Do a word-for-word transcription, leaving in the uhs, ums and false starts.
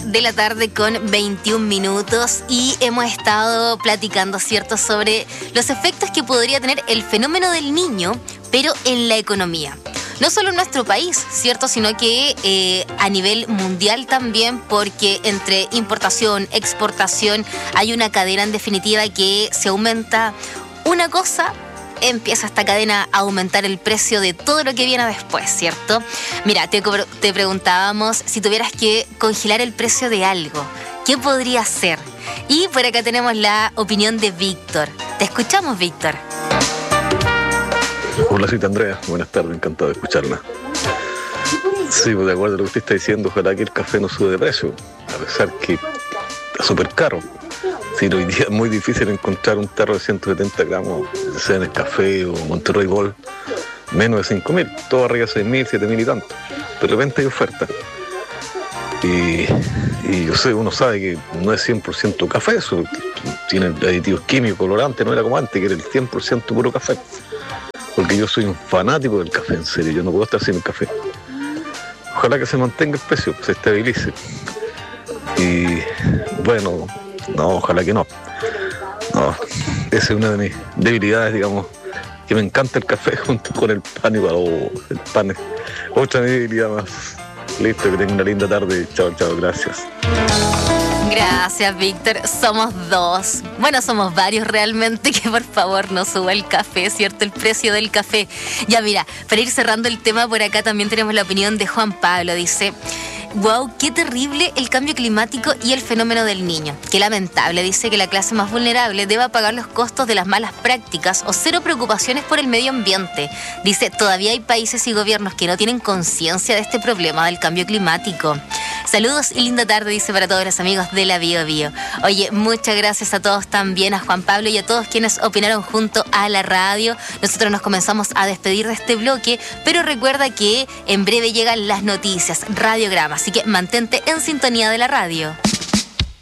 de la tarde con veintiún minutos y hemos estado platicando, ¿cierto?, sobre los efectos que podría tener el fenómeno del Niño, pero en la economía. No solo en nuestro país, ¿cierto?, sino que eh, a nivel mundial también, porque entre importación, exportación, hay una cadena en definitiva que se aumenta una cosa, empieza esta cadena a aumentar el precio de todo lo que viene después, ¿cierto? Mira, te, te preguntábamos si tuvieras que congelar el precio de algo, ¿qué podría ser? Y por acá tenemos la opinión de Víctor. Te escuchamos, Víctor. Hola, soy Andrea. Buenas tardes, encantado de escucharla. Sí, pues de acuerdo a lo que usted está diciendo, ojalá que el café no sube de precio, a pesar que está súper caro. Sí, hoy día es muy difícil encontrar un tarro de ciento setenta gramos, sea en el café o Monterrey Gold, menos de cinco mil, todo arriba de seis mil, siete mil y tanto. De repente hay oferta. Y, y yo sé, uno sabe que no es cien por ciento café, eso tiene aditivos químicos, colorantes, no era como antes, que era el cien por ciento puro café. Porque yo soy un fanático del café, en serio, yo no puedo estar sin el café. Ojalá que se mantenga el precio, se estabilice. Y bueno, no, ojalá que no. No, esa es una de mis debilidades, digamos, que me encanta el café junto con el pan igual, oh, el pan es otra debilidad más. Listo, que tengan una linda tarde. Chao, chao, gracias. Gracias, Víctor. Somos dos. Bueno, somos varios realmente, que por favor no suba el café, ¿cierto? El precio del café. Ya mira, para ir cerrando el tema, por acá también tenemos la opinión de Juan Pablo. Dice: wow, qué terrible el cambio climático y el fenómeno del Niño. Qué lamentable, dice, que la clase más vulnerable deba pagar los costos de las malas prácticas o cero preocupaciones por el medio ambiente. Dice, todavía hay países y gobiernos que no tienen conciencia de este problema del cambio climático. Saludos y linda tarde, dice, para todos los amigos de la Bio Bio. Oye, muchas gracias a todos también, a Juan Pablo y a todos quienes opinaron junto a la radio. Nosotros nos comenzamos a despedir de este bloque, pero recuerda que en breve llegan las noticias, Radiograma, así que mantente en sintonía de la radio.